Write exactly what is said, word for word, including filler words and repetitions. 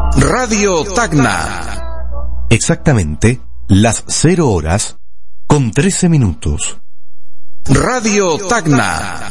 Radio Tacna. Exactamente las cero horas con trece minutos. Radio Tacna.